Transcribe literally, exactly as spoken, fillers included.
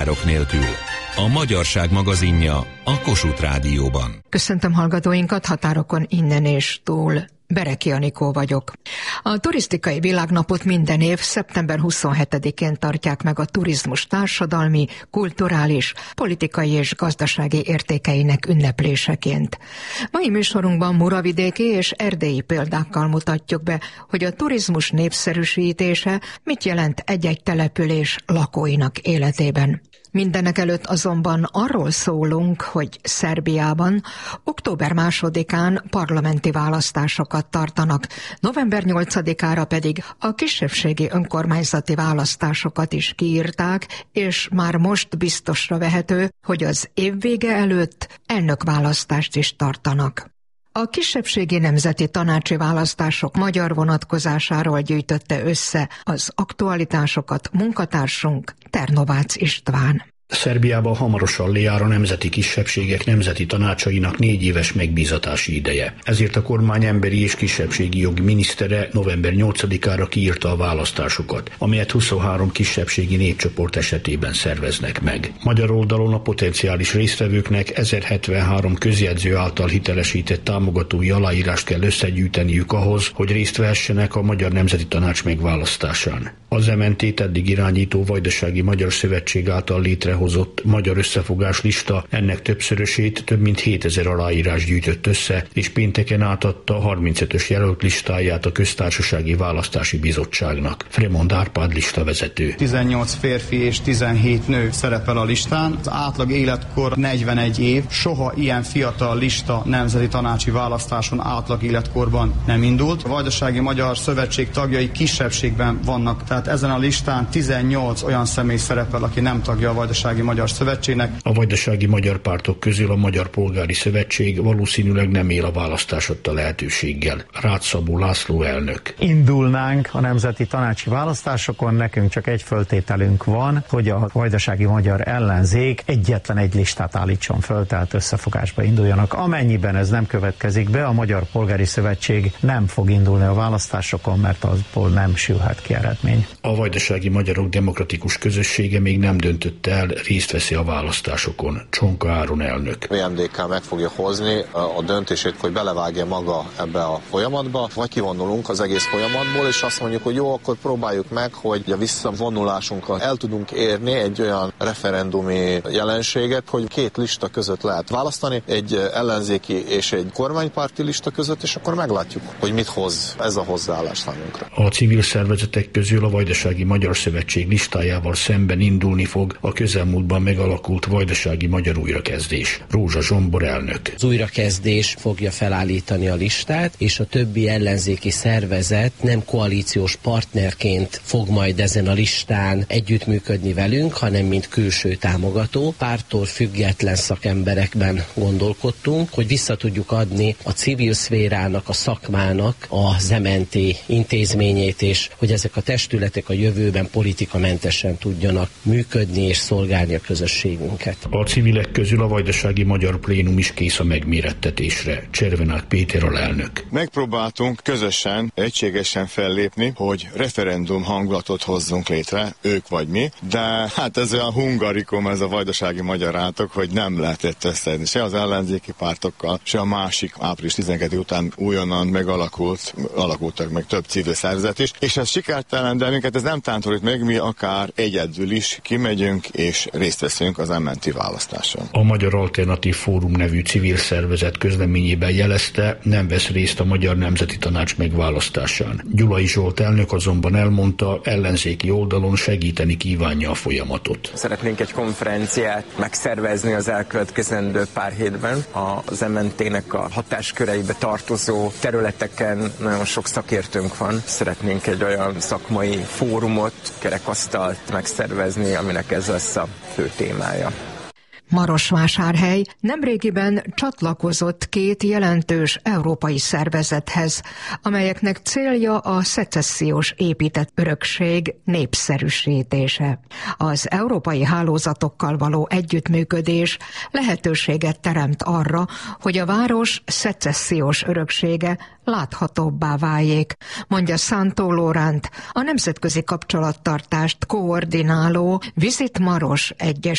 nélkül. A Magyarság magazinja a Kossuth Rádióban. Köszöntöm hallgatóinkat határokon innen és túl. Bereki Anikó vagyok. A turisztikai világnapot minden év szeptember huszonhetedikén tartják meg a turizmus társadalmi, kulturális, politikai és gazdasági értékeinek ünnepléseként. Mai műsorunkban muravidéki és erdélyi példákkal mutatjuk be, hogy a turizmus népszerűsítése mit jelent egy-egy település lakóinak életében. Mindenek előtt azonban arról szólunk, hogy Szerbiában október másodikán parlamenti választásokat tartanak, november nyolcadikára pedig a kisebbségi önkormányzati választásokat is kiírták, és már most biztosra vehető, hogy az év vége előtt elnökválasztást is tartanak. A kisebbségi nemzeti tanácsi választások magyar vonatkozásáról gyűjtötte össze az aktualitásokat munkatársunk Ternovác István. Szerbiában hamarosan lejár a nemzeti kisebbségek nemzeti tanácsainak négy éves megbízatási ideje. Ezért a kormány emberi és kisebbségi jogi minisztere november nyolcadikára kiírta a választásokat, amelyet huszonhárom kisebbségi népcsoport esetében szerveznek meg. Magyar oldalon a potenciális résztvevőknek ezerhetvenhárom közjegyző által hitelesített támogatói aláírást kell összegyűjteniük ahhoz, hogy részt vehessenek a Magyar Nemzeti Tanács megválasztásán. Az em en té-t eddig irányító Vajdasági Magyar Szövetség által létrehozott magyar összefogás lista ennek többszörösét, több mint hétezer aláírás gyűjtött össze, és pénteken átadta harmincötös jelölt listáját a Köztársasági Választási Bizottságnak. Fremond Árpád listavezető. tizennyolc férfi és tizenhét nő szerepel a listán. Az átlag életkor negyvenegy év. Soha ilyen fiatal lista nemzeti tanácsi választáson átlag életkorban nem indult. A Vajdasági Magyar Szövetség tagjai kisebbségben vannak, tehát ezen a listán tizennyolc olyan személy szerepel, aki nem tagja a Vajdasági Magyar Szövetségnek. A vajdasági magyar pártok közül a Magyar Polgári Szövetség valószínűleg nem él a választás adta lehetőséggel. Rácz Szabó László elnök. Indulnánk a nemzeti tanácsi választásokon, nekünk csak egy föltételünk van, hogy a vajdasági magyar ellenzék egyetlen egy listát állítson föl, tehát összefogásba induljanak. Amennyiben ez nem következik be, a Magyar Polgári Szövetség nem fog indulni a választásokon, mert azból nem sülhet ki eredmény. A Vajdasági Magyarok Demokratikus Közössége még nem döntött el, részt veszi a választásokon. Csonka Áron elnök. vé em dé ká meg fogja hozni a döntését, hogy belevágja maga ebbe a folyamatba, vagy kivonulunk az egész folyamatból, és azt mondjuk, hogy jó, akkor próbáljuk meg, hogy a visszavonulásunkkal el tudunk érni egy olyan referendumi jelenséget, hogy két lista között lehet választani, egy ellenzéki és egy kormánypárti lista között, és akkor meglátjuk, hogy mit hoz ez a hozzáállás számunkra. A civil szervezetek közül a Vajdasági Magyar Szövetség listájával szemben indulni fog a közelmúltban megalakult Vajdasági Magyar Újrakezdés. Rózsa Zsombor elnök. Az újrakezdés fogja felállítani a listát, és a többi ellenzéki szervezet nem koalíciós partnerként fog majd ezen a listán együttműködni velünk, hanem mint külső támogató. Pártól független szakemberekben gondolkodtunk, hogy vissza tudjuk adni a civil szférának, a szakmának az em en té intézményét, és hogy ezek a testületek a jövőben politikamentesen tudjanak működni és szolgálni a közösségünket. A civilek közül a Vajdasági Magyar Plénum is kész a megmérettetésre. Cservenák Péter alelnök. Megpróbáltunk közösen, egységesen fellépni, hogy referendum hangulatot hozzunk létre, ők vagy mi, de hát ez olyan hungarikum, ez a vajdasági magyarátok, hogy nem lehetett összedni se az ellenzéki pártokkal, se a másik április tizenkettő után újonnan megalakult, alakultak meg több civil szervezet is, és ez sikertelen, de minket ez nem tántorít meg, mi akár egyedül is kimegyünk és részt veszünk az em en té választáson. A Magyar Alternatív Fórum nevű civil szervezet közleményében jelezte, nem vesz részt a Magyar Nemzeti Tanács megválasztásán. Gyulai Zsolt elnök azonban elmondta, ellenzéki oldalon segíteni kívánja a folyamatot. Szeretnénk egy konferenciát megszervezni az elkövetkezendő pár hétben. Az em en té-nek a hatásköreibe tartozó területeken nagyon sok szakértőnk van. Szeretnénk egy olyan szakmai fórumot, kerekasztalt megszervezni, aminek ez lesz a fő témája. Marosvásárhely nemrégiben csatlakozott két jelentős európai szervezethez, amelyeknek célja a szecessziós épített örökség népszerűsítése. Az európai hálózatokkal való együttműködés lehetőséget teremt arra, hogy a város szecessziós öröksége láthatóbbá váljék, mondja Szántó Lóránt, a nemzetközi kapcsolattartást koordináló Visit Maros egyes